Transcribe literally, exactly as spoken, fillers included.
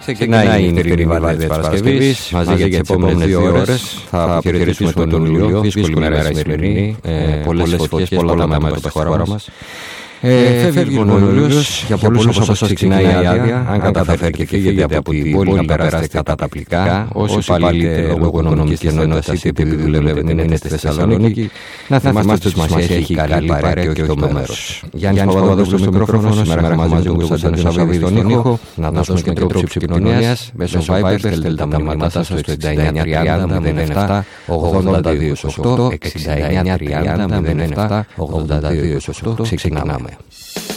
Ξεκινάει η νυχτερινή βάρδια της Παρασκευής. Μαζί για τις επόμενες δύο ώρες θα αποχαιρετήσουμε τον Ιούλιο. Δύσκολη μέρα η σημερινή. Πολλές φωτιές, πολλά πράγματα στη χώρα μας. Ε, φεύγει ο Ιούλιος, για πολλούς από όσους ξεκινάει η άδεια. Αν καταφέρει και φύγετε από την πόλη να περάσετε καταπληκτικά. Όσοι πάλι λόγω οικονομικής στενότητας είτε επειδή δουλεύετε είναι στη Θεσσαλονίκη, να θυμάστε ότι σημασία έχει η καλή παρέα και όχι το μέρος. Γιάννης Παπαδόπουλος στο μικρόφωνο, σήμερα έχουμε μαζί μου τον Κωνσταντίνο Σαββίδη στον ήχο. Να δώσουμε και τρόπο επικοινωνίας μέσω Viber, στέλνετε τα μηνύματά σας στο εξήντα εννιά τριάντα μηδέν επτά ογδόντα δύο οκτώ, εξήντα εννιά τριάντα μηδέν επτά ογδόντα δύο οκτώ. Ξεκινάμε.